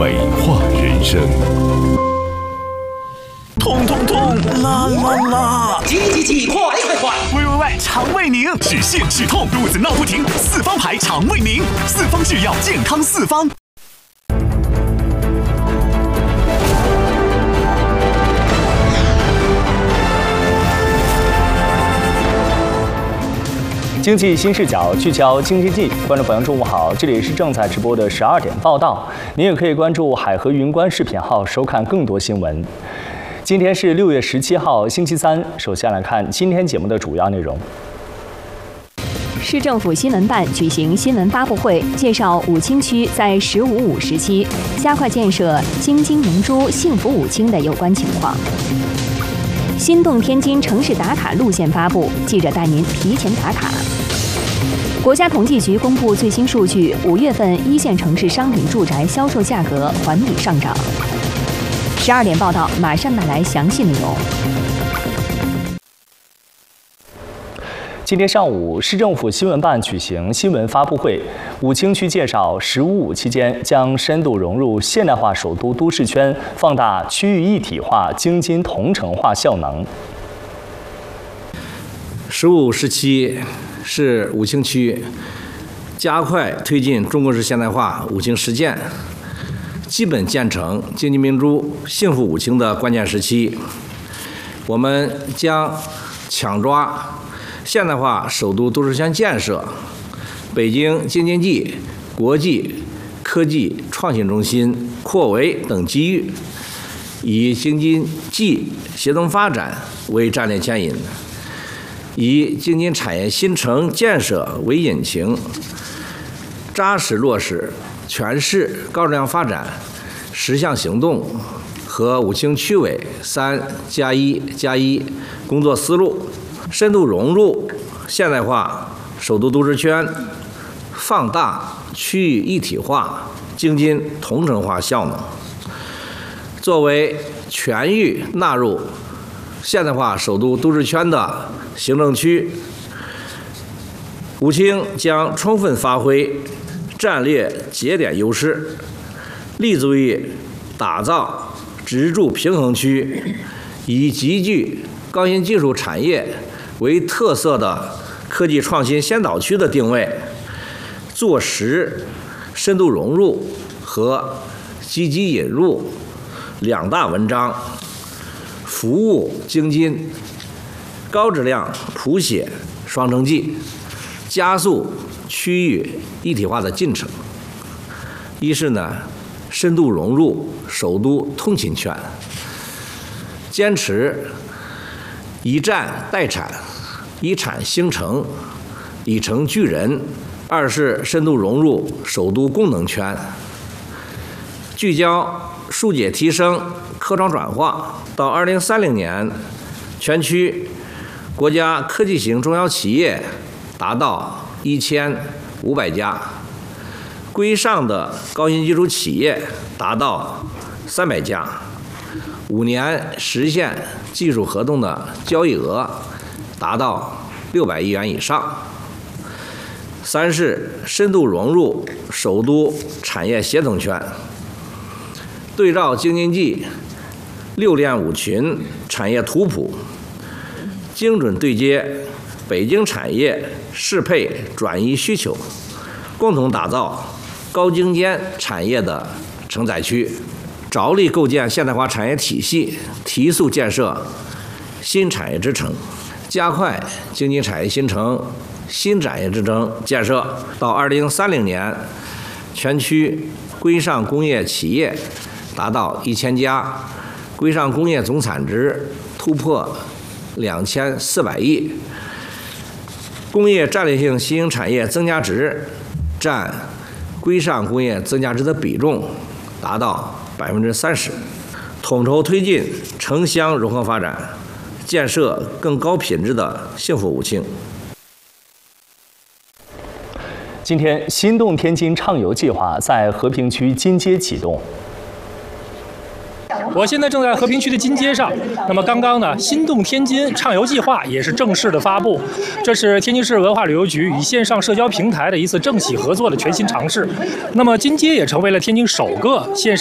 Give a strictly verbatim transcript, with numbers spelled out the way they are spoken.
美化人生。 痛痛痛，啦啦啦！ 急急急，快快快！ 喂喂喂，肠胃宁，止泻止痛，肚子闹不停，四方牌肠胃宁，四方制药，健康四方。 经济新视角聚焦京津冀，观众朋友中午好，这里是正在直播的十二点报道，您也可以关注海河云观视频号收看更多新闻。今天是六月十七号，星期三。首先来看今天节目的主要内容。 市政府新闻办举行新闻发布会，介绍武清区在“十五五”时期加快建设京津明珠幸福武清的有关情况。心动天津城市打卡路线发布，记者带您提前打卡。国家统计局公布最新数据，五月份一线城市商品住宅销售价格环比上涨。十二点报道，马上带来详细内容。 今天上午，市政府新闻办举行新闻发布会，武清区介绍“十五五”期间将深度融入现代化首都都市圈，放大区域一体化、京津同城化效能。 十五五时期是武清区加快推进中国式现代化武清实践，基本建成京津明珠幸福武清的关键时期。我们将抢抓现代化首都都市圈建设、北京京津冀国际科技创新中心扩围等机遇，以京津冀协同发展为战略牵引，以京津产业新城建设为引擎，扎实落实全市高质量发展十项行动和武清区委三加一加一工作思路，深度融入现代化首都都市圈，放大区域一体化、京津同城化效能。作为全域纳入现代化首都都市圈的行政区，武清将充分发挥战略节点优势，立足于打造支柱平衡区，以极具高新技术产业为特色的科技创新先导区的定位，做实深度融入和积极引入两大文章，服务京津高质量谱写双城记，加速区域一体化的进程。一是呢，深度融入首都通勤圈，坚持以战代产、以产兴城、以城聚人；二是深度融入首都功能圈，聚焦疏解提升、科创转化。到二零三零年，全区国家科技型中小企业达到一千五百家，规上的高新技术企业达到三百家，五年实现技术合同的交易额达到六百亿元以上。三是深度融入首都产业协同圈，对照京津冀六链五群产业图谱，精准对接北京产业适配转移需求，共同打造高精尖产业的承载区，着力构建现代化产业体系，提速建设新产业之城，加快京津产业新城、新产业之城建设。到二零三零年，全区规上工业企业达到一千家，规上工业总产值突破两千四百亿，工业战略性新兴产业增加值占规上工业增加值的比重达到百分之三十，统筹推进城乡融合发展，建设更高品质的幸福武清。 今天，心动天津畅游计划在和平区金街启动。 我现在正在和平区的金街上，那么刚刚呢，心动天津畅游计划也是正式的发布。这是天津市文化旅游局与线上社交平台的一次政企合作的全新尝试。那么金街也成为了天津首个线上